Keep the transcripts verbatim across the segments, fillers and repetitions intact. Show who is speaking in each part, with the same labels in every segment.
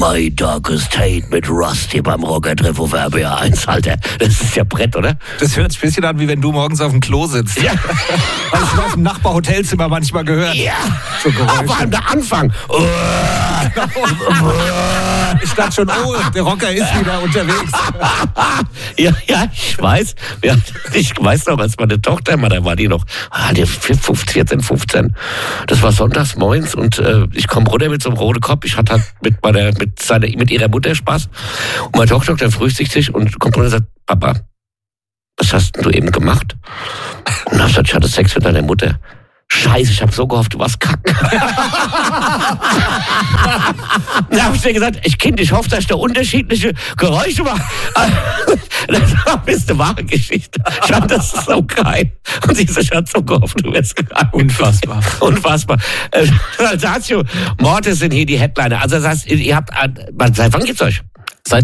Speaker 1: My Darkest Hate mit Rusty beim Rocker-Treff auf R B R eins, Alter. Das ist ja Brett, oder?
Speaker 2: Das hört sich ein bisschen an, wie wenn du morgens auf dem Klo sitzt.
Speaker 1: Ja.
Speaker 2: Habe ich aus dem Nachbarhotelzimmer manchmal gehört.
Speaker 1: Ja.
Speaker 2: So Geräusche.
Speaker 1: Aber der Anfang. Oh.
Speaker 2: Ich dachte schon, oh, der Rocker ist wieder unterwegs.
Speaker 1: Ja, ja, ich weiß. Ja, ich weiß noch, als meine Tochter mal, da war die noch, ah, die vierzehn, fünfzehn. Das war sonntags morgens und äh, ich komme runter mit so einem roten Kopf. Ich hatte halt mit meiner, mit seiner, mit ihrer Mutter Spaß. Und meine Tochter dann frühstückt sich und kommt runter und sagt, Papa, was hast denn du eben gemacht? Und dann sagt, ich hatte Sex mit deiner Mutter. Scheiße, ich habe so gehofft, du warst kacken. Dann habe ich dir gesagt, ich Kind, ich hoffe, dass ich da unterschiedliche Geräusche mache. Das ist eine wahre Geschichte. Ich fand das so geil. Und sie sagt, ich hatte so gehofft, du wärst kacken.
Speaker 2: Unfassbar.
Speaker 1: Unfassbar. Äh, Saltatio, Morte sind hier die Headliner. Also das heißt, ihr habt, seit wann gibt's euch?
Speaker 3: Seit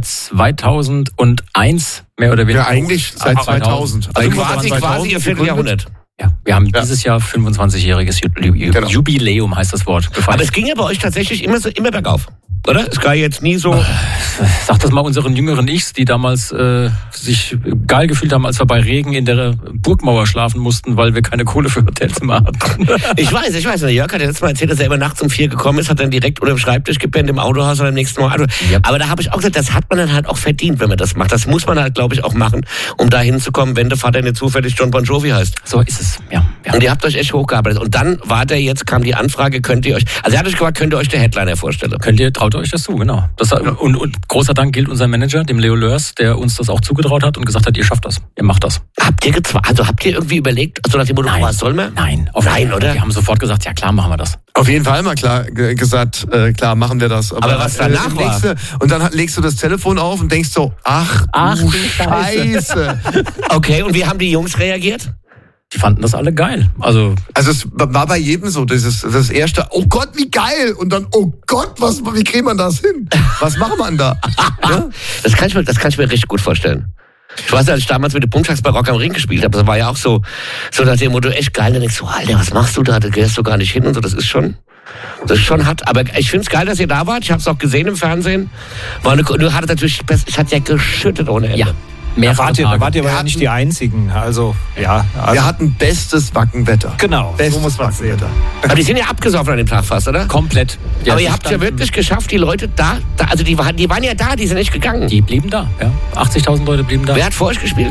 Speaker 3: zweitausendeins, mehr oder weniger.
Speaker 4: Ja, eigentlich seit zweitausend.
Speaker 1: Also
Speaker 4: Eigentlich
Speaker 1: quasi, quasi ihr Vierteljahrhundert.
Speaker 3: Ja, wir haben
Speaker 4: Ja.
Speaker 3: dieses Jahr fünfundzwanzigjähriges Ju- Ju-
Speaker 4: Genau.
Speaker 3: Jubiläum, heißt das Wort.
Speaker 1: Aber es ging ja bei euch tatsächlich immer so, immer bergauf. Oder? Es war jetzt nie so.
Speaker 3: Sag das mal unseren jüngeren Ichs, die damals äh, sich geil gefühlt haben, als wir bei Regen in der Burgmauer schlafen mussten, weil wir keine Kohle für Hotelzimmer hatten.
Speaker 1: Ich weiß, ich weiß. Der Jörg hat ja letztes Mal erzählt, dass er immer nachts um vier gekommen ist, hat dann direkt unter dem Schreibtisch gepennt im Autohaus oder im nächsten Mal.
Speaker 3: Yep.
Speaker 1: Aber da habe ich auch gesagt, das hat man dann halt auch verdient, wenn man das macht. Das muss man halt, glaube ich, auch machen, um da hinzukommen, wenn der Vater nicht zufällig John Bon Jovi heißt.
Speaker 3: So ist es, ja. ja.
Speaker 1: Und ihr habt euch echt hochgearbeitet. Und dann war der jetzt, kam die Anfrage, könnt ihr euch, also er hat euch gefragt, könnt ihr euch der Headliner vorstellen?
Speaker 3: Könnt ihr, traut ihr euch das zu, genau. Das, und, und großer Dank gilt unserem Manager, dem Leo Lörs, der uns das auch zugetraut hat und gesagt hat, ihr schafft das, ihr macht das.
Speaker 1: Habt ihr gezwa- also habt ihr irgendwie überlegt, also nach dem Motto,
Speaker 3: Nein.
Speaker 1: was soll man?
Speaker 3: Nein, auf
Speaker 1: Nein, oder?
Speaker 3: Wir haben sofort gesagt, ja klar, machen wir das.
Speaker 4: Auf jeden Fall mal klar ge- gesagt, äh, klar machen wir das.
Speaker 1: Aber was danach
Speaker 4: äh, legst du, und dann legst du das Telefon auf und denkst so, ach,
Speaker 3: Ach,
Speaker 4: du
Speaker 3: du
Speaker 4: Scheiße.
Speaker 1: Okay, und wie haben die Jungs reagiert?
Speaker 3: Die fanden das alle geil. Also
Speaker 4: Also es war bei jedem so, dieses, das erste, oh Gott, wie geil. Und dann, oh Gott, was, wie kriegt man das hin? Was macht man da? Ja?
Speaker 1: Das kann ich mir, das kann ich mir richtig gut vorstellen. Ich weiß, als ich damals mit dem Punktags bei Rock am Ring gespielt habe, das war ja auch so, so nach dem Motto, echt geil. Dann denkst du, Alter, was machst du da? Da gehst du gar nicht hin und so. Das ist schon, das ist schon hart. Aber ich finde es geil, dass ihr da wart. Ich habe es auch gesehen im Fernsehen. War eine, du hattet natürlich, es hat ja geschüttet ohne Ende.
Speaker 3: ja,
Speaker 2: Da
Speaker 3: mehrere
Speaker 2: wart ihr, da
Speaker 3: Tage.
Speaker 2: wart ihr aber
Speaker 4: Wir
Speaker 2: ja nicht
Speaker 4: hatten-
Speaker 2: die Einzigen. Also, ja. Also,
Speaker 4: Wir hatten bestes Wackenwetter.
Speaker 2: genau,
Speaker 4: Bestes
Speaker 2: so muss man sehen.
Speaker 4: Wackenwetter.
Speaker 1: Aber die sind ja abgesoffen an dem Tag fast, oder?
Speaker 3: Komplett. Ja,
Speaker 1: Aber
Speaker 3: die
Speaker 1: ihr habt ja
Speaker 3: standen-
Speaker 1: wirklich geschafft, die Leute da, da also die, waren- die waren ja da, die sind nicht gegangen.
Speaker 3: Die blieben da, ja. achtzigtausend Leute blieben da.
Speaker 1: Wer hat vor euch gespielt?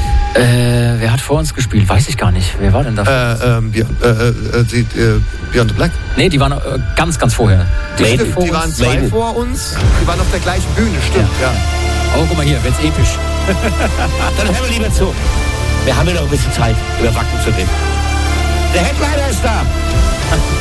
Speaker 3: Äh, wer hat vor uns gespielt? Weiß ich gar nicht. Wer war denn da?
Speaker 4: Äh, ähm, Beyond, äh, äh, die, äh, Beyond the Black.
Speaker 3: Nee, die waren äh, ganz, ganz vorher. Die,
Speaker 1: Maiden.
Speaker 3: vor
Speaker 4: Die waren
Speaker 3: uns.
Speaker 4: zwei
Speaker 1: Maiden.
Speaker 4: vor uns. Die waren auf der gleichen Bühne, stimmt, ja.
Speaker 3: Oh, guck mal hier, wird's episch.
Speaker 1: Dann hören wir lieber zu. Wir haben ja noch ein bisschen Zeit, über Wacken zu reden. Der Headliner ist da.